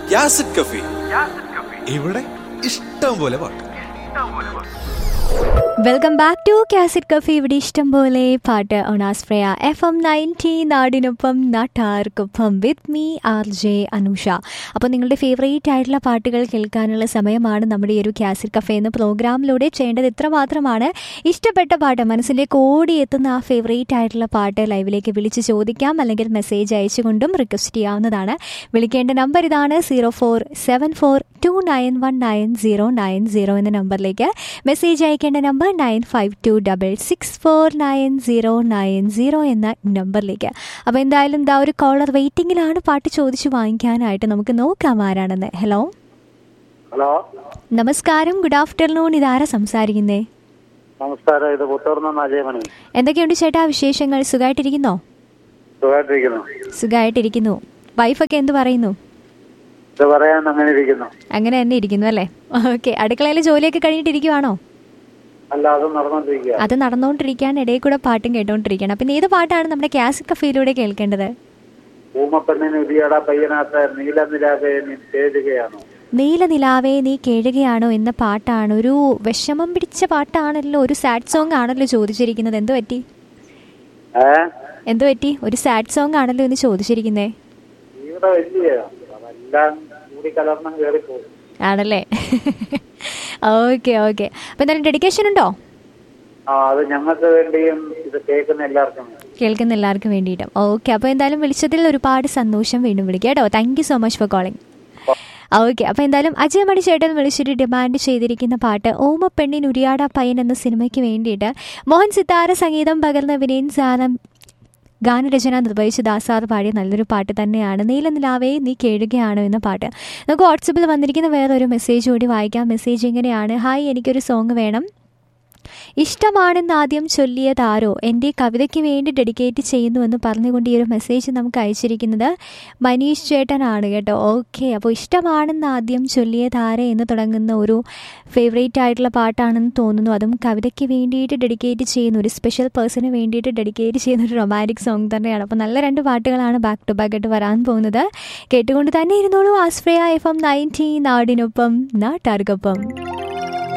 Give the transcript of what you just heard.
യാസിഡ് കഫി. ഇവിടെ ഇഷ്ടം പോലെ പാട്ട്. Welcome back to cassette cafe. ഇവിടെ ഇഷ്ടം പോലെ പാട്ട് ഓൺ ആസ്പ്രയ FM 90 നാടിനൊപ്പം നാട്ടാർക്കൊപ്പം വിത്ത് മീ RJ അനുഷ. അപ്പോൾ നിങ്ങളുടെ ഫേവറേറ്റ് ആയിട്ടുള്ള പാട്ടുകൾ കേൾക്കാനുള്ള സമയമാണ് നമ്മുടെ ഈ ഒരു കാസറ്റ് കഫേ എന്ന പ്രോഗ്രാമിലൂടെ. ചെയ്യേണ്ടത് ഇത്ര മാത്രമാണ്. ഇഷ്ടപ്പെട്ട പാട്ട്, മനസ്സിലേക്ക് ഓടിയെത്തുന്ന ആ ഫേവറേറ്റ് ആയിട്ടുള്ള പാട്ട് ലൈവിലേക്ക് വിളിച്ച് ചോദിക്കാം, അല്ലെങ്കിൽ മെസ്സേജ് അയച്ചുകൊണ്ടും റിക്വസ്റ്റ് ചെയ്യാവുന്നതാണ്. വിളിക്കേണ്ട നമ്പർ ഇതാണ് 0474291990 എന്ന നമ്പറിലേക്ക്. മെസ്സേജ് അയക്കേണ്ട നമ്പർ 9526649090 എന്ന നമ്പറിലേക്ക്. അപ്പോൾ എന്തായാലും ഇതാ ഒരു കോളർ വെയിറ്റിംഗിലാണ് പാട്ട് ചോദിച്ചു വാങ്ങിക്കാനായിട്ട്. നമുക്ക് നോക്കാം ആരാണെന്ന്. ഹലോ ഹലോ, നമസ്കാരം, ഗുഡ് ആഫ്റ്റർനൂൺ. ഇതാരാ സംസാരിക്കുന്നേ? നമസ്കാരം. ഇത് പുത്തൂർന്ന് അജയമണി. എന്തൊക്കെയുണ്ട് ചേട്ടാ വിശേഷങ്ങൾ? സുഖമായിട്ടിരിക്കുന്നോ? സുഖമായിട്ടിരിക്കുന്നു. വൈഫൊക്കെ എന്ത് പറയുന്നു? അങ്ങനെ തന്നെ ഇരിക്കുന്നു അല്ലേ? ഓക്കെ. അടുക്കളയിലെ ജോലിയൊക്കെ കഴിഞ്ഞിട്ടിരിക്കുവാണോ? അത് നടന്നുകൊണ്ടിരിക്കുകയാണ്. ഇടയിൽ കൂടെ പാട്ടും കേട്ടോണ്ടിരിക്കുകയാണ്. പിന്നെ ഏത് പാട്ടാണ് നമ്മുടെ കാസറ്റ് കഫേയിലൂടെ കേൾക്കേണ്ടത്? നീലനിലാവേ നീ കേഴുകയാണോ എന്ന പാട്ടാണ്. ഒരു വിഷമം പിടിച്ച പാട്ടാണല്ലോ, ഒരു സാഡ് സോങ് ആണല്ലോ ചോദിച്ചിരിക്കുന്നത്. എന്ത് പറ്റി? ഒരു സാഡ് സോങ് ആണല്ലോ എന്ന് ചോദിച്ചിരിക്കുന്നേ. ആണല്ലേ? Okay okay. അപ്പൊ എന്തായാലും ഡെഡിക്കേഷൻ ഉണ്ടോ? കേൾക്കുന്ന എല്ലാവർക്കും വേണ്ടിയിട്ട്. ഓക്കെ. അപ്പോൾ എന്തായാലും വിളിച്ചതിൽ ഒരുപാട് സന്തോഷം. വീണ്ടും വിളിക്കാം കേട്ടോ. Thank you so much for calling. Okay. അപ്പോൾ എന്തായാലും അജയമണി ചേട്ടൻ വിളിച്ചിട്ട് ഡിമാൻഡ് ചെയ്തിരിക്കുന്ന പാട്ട് ഓമപ്പെണ്ണിൻ ഉരിയാട പയ്യൻ എന്ന സിനിമയ്ക്ക് വേണ്ടിയിട്ട് മോഹൻ സിത്താര സംഗീതം പകർന്ന വിനയൻ സാനം ഗാനരചന നിർവഹിച്ച് ദാസാർ പാടിയ നല്ലൊരു പാട്ട് തന്നെയാണ് നീലനിലാവേ നീ കേഴുകയാണോ എന്ന പാട്ട്. നമുക്ക് വാട്സപ്പിൽ വന്നിരിക്കുന്ന വേറൊരു മെസ്സേജ് കൂടി വായിക്കാം. മെസ്സേജ് ഇങ്ങനെയാണ്: ഹായ്, എനിക്കൊരു സോങ് വേണം. ഇഷ്ടമാണെന്ന് ആദ്യം ചൊല്ലിയതാരോ എൻ്റെ കവിതയ്ക്ക് വേണ്ടി ഡെഡിക്കേറ്റ് ചെയ്യുന്നുവെന്ന് പറഞ്ഞുകൊണ്ട് ഈ ഒരു മെസ്സേജ് നമുക്ക് അയച്ചിരിക്കുന്നത് മനീഷ് ചേട്ടനാണ് കേട്ടോ. ഓക്കെ. അപ്പോൾ ഇഷ്ടമാണെന്ന് ആദ്യം ചൊല്ലിയതാരെ എന്ന് തുടങ്ങുന്ന ഒരു ഫേവറേറ്റ് ആയിട്ടുള്ള പാട്ടാണെന്ന് തോന്നുന്നു. അതും കവിതയ്ക്ക് വേണ്ടിയിട്ട് ഡെഡിക്കേറ്റ് ചെയ്യുന്ന, ഒരു സ്പെഷ്യൽ പേഴ്സണിന് വേണ്ടിയിട്ട് ഡെഡിക്കേറ്റ് ചെയ്യുന്ന ഒരു റൊമാൻറ്റിക് സോങ് തന്നെയാണ്. അപ്പോൾ നല്ല രണ്ട് പാട്ടുകളാണ് ബാക്ക് ടു ബാക്ക് ആയിട്ട് വരാൻ പോകുന്നത്. കേട്ടുകൊണ്ട് തന്നെ ഇരുന്നോളൂ. ആസ്പ്രയ FM 90 നാടിനൊപ്പം നാട്ടാർക്കൊപ്പം.